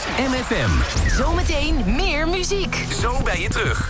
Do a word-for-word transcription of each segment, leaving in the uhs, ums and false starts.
M F M. Zometeen meer muziek. Zo ben je terug.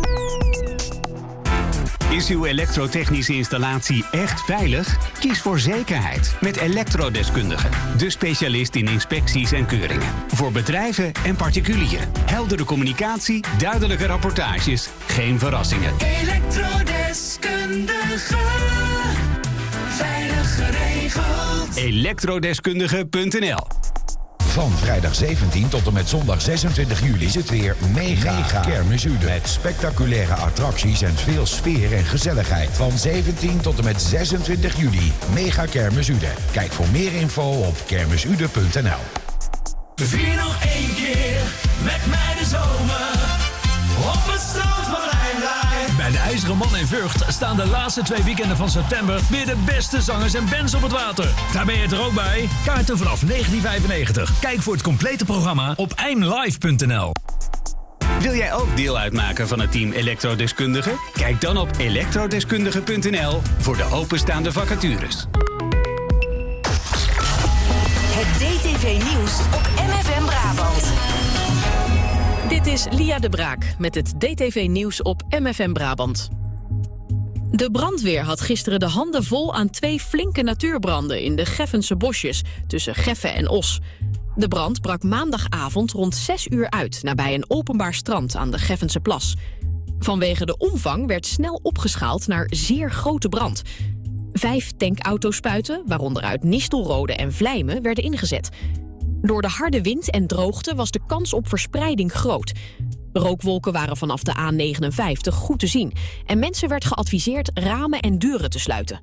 Is uw elektrotechnische installatie echt veilig? Kies voor zekerheid met Elektrodeskundige. De specialist in inspecties en keuringen. Voor bedrijven en particulieren. Heldere communicatie, duidelijke rapportages, geen verrassingen. Elektrodeskundige. Veilig geregeld. elektrodeskundige punt n l. Van vrijdag zeventien tot en met zondag zesentwintig juli is het weer mega, mega Kermis Uden. Met spectaculaire attracties en veel sfeer en gezelligheid. Van zeventien tot en met zesentwintig juli. Mega Kermis Uden. Kijk voor meer info op kermisude punt n l. Vier nog één keer met mij de zomer. Op het strand van Rijnrijk. Bij de IJzeren Man in Vught staan de laatste twee weekenden van september weer de beste zangers en bands op het water. Daar ben je er ook bij. Kaarten vanaf negentien vijfennegentig. Kijk voor het complete programma op eimlive punt n l. Wil jij ook deel uitmaken van het team Elektrodeskundige? Kijk dan op elektrodeskundige punt n l voor de openstaande vacatures. Het D T V-nieuws op M F M Brabant. Dit is Lia de Braak met het D T V-nieuws op M F M Brabant. De brandweer had gisteren de handen vol aan twee flinke natuurbranden in de Geffense bosjes tussen Geffen en Os. De brand brak maandagavond rond zes uur uit nabij een openbaar strand aan de Geffense plas. Vanwege de omvang werd snel opgeschaald naar zeer grote brand. Vijf tankauto's-spuiten, waaronder uit Nistelrode en Vlijmen, werden ingezet. Door de harde wind en droogte was de kans op verspreiding groot. Rookwolken waren vanaf de A negenenvijftig goed te zien en mensen werd geadviseerd ramen en deuren te sluiten.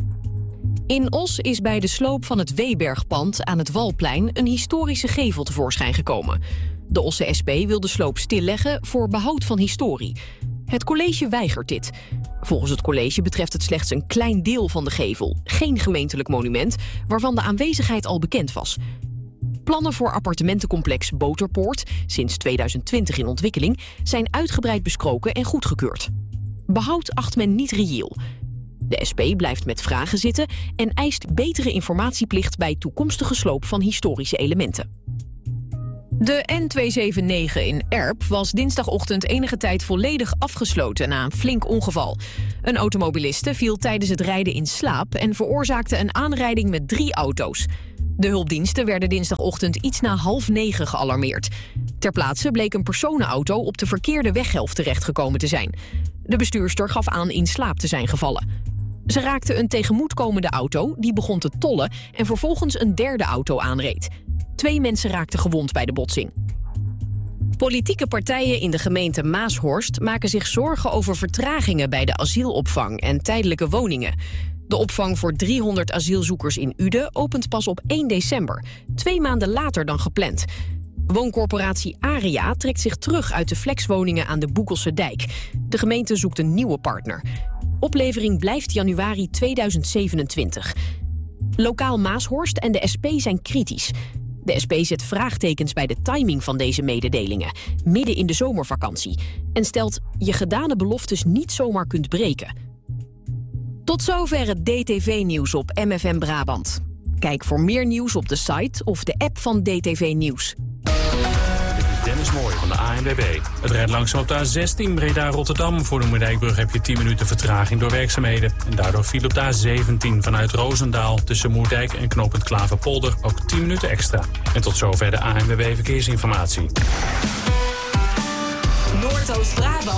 In Os is bij de sloop van het Weebergpand aan het Walplein een historische gevel tevoorschijn gekomen. De Osse S P wil de sloop stilleggen voor behoud van historie. Het college weigert dit. Volgens het college betreft het slechts een klein deel van de gevel, geen gemeentelijk monument, waarvan de aanwezigheid al bekend was. Plannen voor appartementencomplex Boterpoort, sinds tweeduizend twintig in ontwikkeling, zijn uitgebreid besproken en goedgekeurd. Behoud acht men niet reëel. De S P blijft met vragen zitten en eist betere informatieplicht bij toekomstige sloop van historische elementen. De N tweehonderdzevenennegentig in Erp was dinsdagochtend enige tijd volledig afgesloten na een flink ongeval. Een automobiliste viel tijdens het rijden in slaap en veroorzaakte een aanrijding met drie auto's. De hulpdiensten werden dinsdagochtend iets na half negen gealarmeerd. Ter plaatse bleek een personenauto op de verkeerde weghelft terechtgekomen te zijn. De bestuurster gaf aan in slaap te zijn gevallen. Ze raakte een tegemoetkomende auto, die begon te tollen en vervolgens een derde auto aanreed. Twee mensen raakten gewond bij de botsing. Politieke partijen in de gemeente Maashorst maken zich zorgen over vertragingen bij de asielopvang en tijdelijke woningen. De opvang voor driehonderd asielzoekers in Uden opent pas op één december, twee maanden later dan gepland. Wooncorporatie Aria trekt zich terug uit de flexwoningen aan de Boekelse Dijk. De gemeente zoekt een nieuwe partner. Oplevering blijft januari tweeduizend zevenentwintig. Lokaal Maashorst en de S P zijn kritisch. De S P zet vraagtekens bij de timing van deze mededelingen, midden in de zomervakantie, en stelt je gedane beloftes niet zomaar kunt breken. Tot zover het D T V-nieuws op M F M Brabant. Kijk voor meer nieuws op de site of de app van D T V Nieuws. Dennis Mooi van de A N W B. Het rijdt langzaam op de A zestien Breda-Rotterdam. Voor de Moerdijkbrug heb je tien minuten vertraging door werkzaamheden. En daardoor viel op de A zeventien vanuit Roosendaal tussen Moerdijk en knooppunt Klaverpolder ook tien minuten extra. En tot zover de A N W B Verkeersinformatie.